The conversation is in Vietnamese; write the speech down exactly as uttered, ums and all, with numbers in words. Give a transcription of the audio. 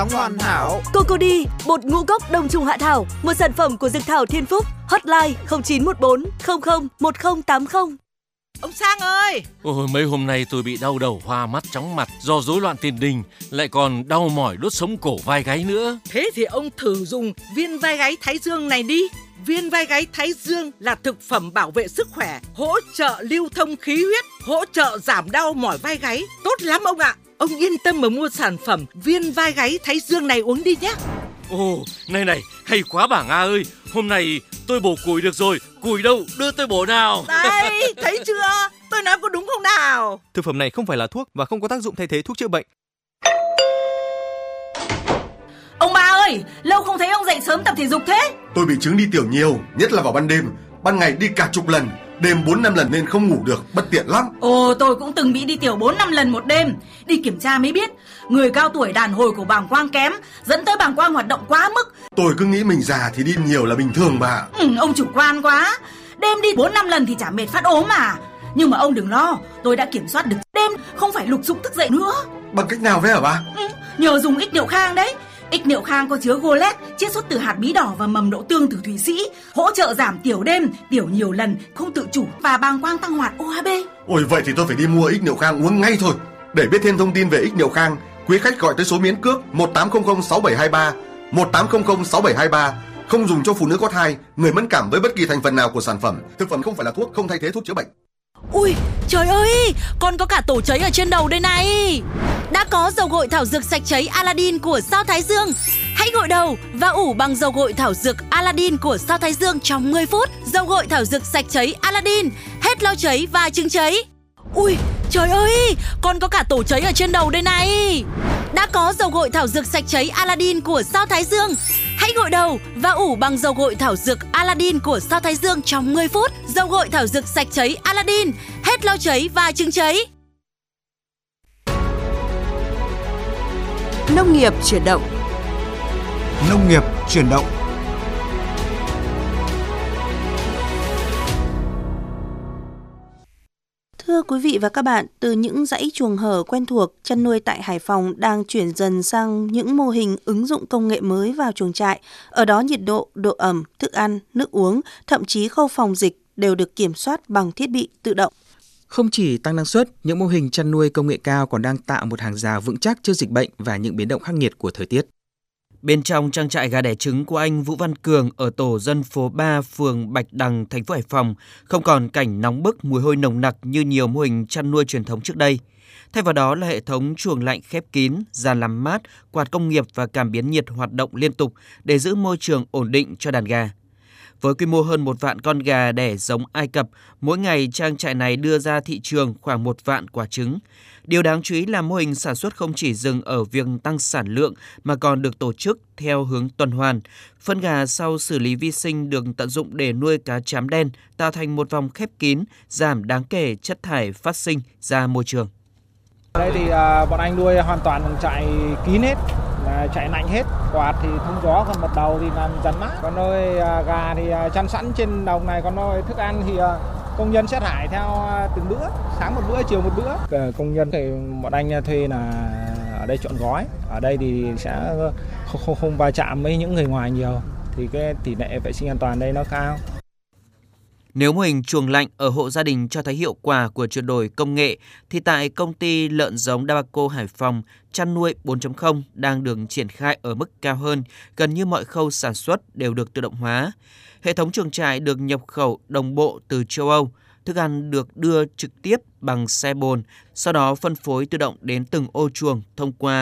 hoàn hảo. Cocody, bột ngũ cốc đồng trùng hạ thảo, một sản phẩm của Dược thảo Thiên Phúc. Hotline không chín một bốn không không một không tám không. Ông Sang ơi! Ôi, mấy hôm nay tôi bị đau đầu, hoa mắt, chóng mặt do rối loạn tiền đình, lại còn đau mỏi đốt sống cổ vai gáy nữa. Thế thì ông thử dùng viên vai gáy Thái Dương này đi. Viên vai gáy Thái Dương là thực phẩm bảo vệ sức khỏe, hỗ trợ lưu thông khí huyết, hỗ trợ giảm đau mỏi vai gáy. Tốt lắm ông ạ! Ông yên tâm mà mua sản phẩm viên vai gáy Thái Dương này uống đi nhé. Ồ, này này, hay quá bà Nga ơi. Hôm nay tôi bổ củi được rồi. Củi đâu, đưa tôi bổ nào. Đây, thấy chưa? Tôi nói có đúng không nào? Thực phẩm này không phải là thuốc và không có tác dụng thay thế thuốc chữa bệnh. Ông ba ơi, lâu không thấy ông dậy sớm tập thể dục thế. Tôi bị chứng đi tiểu nhiều, nhất là vào ban đêm. Ban ngày đi cả chục lần, đêm bốn năm lần nên không ngủ được, bất tiện lắm. Ồ, tôi cũng từng bị đi tiểu bốn năm lần một đêm. Đi kiểm tra mới biết, người cao tuổi đàn hồi của bàng quang kém, dẫn tới bàng quang hoạt động quá mức. Tôi cứ nghĩ mình già thì đi nhiều là bình thường mà. Ừ, ông chủ quan quá. Đêm đi bốn năm lần thì chả mệt phát ốm mà. Nhưng mà ông đừng lo, tôi đã kiểm soát được. Đêm không phải lục sục thức dậy nữa. Bằng cách nào vậy hả bà? Ừ, nhờ dùng ích niệu khang đấy. Ích niệu khang có chứa golet, chiết xuất từ hạt bí đỏ và mầm đậu tương từ Thụy Sĩ, hỗ trợ giảm tiểu đêm, tiểu nhiều lần, không tự chủ và bàng quang tăng hoạt o hát bê. Ôi vậy thì tôi phải đi mua ích niệu khang uống ngay thôi. Để biết thêm thông tin về ích niệu khang, quý khách gọi tới số miễn cước một tám không không sáu bảy hai ba, một tám không không sáu bảy hai ba. Không dùng cho phụ nữ có thai, người mẫn cảm với bất kỳ thành phần nào của sản phẩm. Thực phẩm không phải là thuốc, không thay thế thuốc chữa bệnh. Ui, trời ơi, còn có cả tổ cháy ở trên đầu đây này. Đã có dầu gội thảo dược sạch cháy Aladdin của Sao Thái Dương. Hãy gội đầu và ủ bằng dầu gội thảo dược Aladdin của Sao Thái Dương trong mười phút. Dầu gội thảo dược sạch cháy Aladdin, hết lau cháy và chứng cháy. Ui, trời ơi, còn có cả tổ cháy ở trên đầu đây này. Đã có dầu gội thảo dược sạch cháy Aladdin của Sao Thái Dương. Hãy gội đầu và ủ bằng dầu gội thảo dược Aladdin của Sao Thái Dương trong mười phút. Dầu gội thảo dược sạch cháy Aladdin, hết lau cháy và chứng cháy. Nông nghiệp chuyển động. Nông nghiệp chuyển động. Thưa quý vị và các bạn, từ những dãy chuồng hở quen thuộc, chăn nuôi tại Hải Phòng đang chuyển dần sang những mô hình ứng dụng công nghệ mới vào chuồng trại. Ở đó nhiệt độ, độ ẩm, thức ăn, nước uống, thậm chí khâu phòng dịch đều được kiểm soát bằng thiết bị tự động. Không chỉ tăng năng suất, những mô hình chăn nuôi công nghệ cao còn đang tạo một hàng rào vững chắc trước dịch bệnh và những biến động khắc nghiệt của thời tiết. Bên trong trang trại gà đẻ trứng của anh Vũ Văn Cường ở tổ dân phố ba, phường Bạch Đằng, thành phố Hải Phòng không còn cảnh nóng bức, mùi hôi nồng nặc như nhiều mô hình chăn nuôi truyền thống trước đây. Thay vào đó là hệ thống chuồng lạnh khép kín, giàn làm mát, quạt công nghiệp và cảm biến nhiệt hoạt động liên tục để giữ môi trường ổn định cho đàn gà. Với quy mô hơn một vạn con gà đẻ giống Ai Cập, mỗi ngày trang trại này đưa ra thị trường khoảng một vạn quả trứng. Điều đáng chú ý là mô hình sản xuất không chỉ dừng ở việc tăng sản lượng mà còn được tổ chức theo hướng tuần hoàn. Phân gà sau xử lý vi sinh được tận dụng để nuôi cá trám đen, tạo thành một vòng khép kín, giảm đáng kể chất thải phát sinh ra môi trường. Ở đây thì uh, bọn anh nuôi hoàn toàn trại kín hết, là chạy lạnh hết, quạt thì thông gió, còn một đầu thì làm dần mát. Còn nuôi uh, gà thì uh, chăn sẵn trên đồng này, còn nuôi thức ăn thì uh, công nhân sẽ thải theo uh, từng bữa, sáng một bữa, chiều một bữa. Uh, công nhân thì bọn anh thuê là ở đây chọn gói, ở đây thì sẽ không không, không va chạm với những người ngoài nhiều, thì cái tỷ lệ vệ sinh an toàn đây nó cao. Nếu mô hình chuồng lạnh ở hộ gia đình cho thấy hiệu quả của chuyển đổi công nghệ, thì tại công ty lợn giống Dabaco Hải Phòng, chăn nuôi bốn chấm không đang được triển khai ở mức cao hơn, gần như mọi khâu sản xuất đều được tự động hóa. Hệ thống chuồng trại được nhập khẩu đồng bộ từ châu Âu, thức ăn được đưa trực tiếp bằng xe bồn, sau đó phân phối tự động đến từng ô chuồng thông qua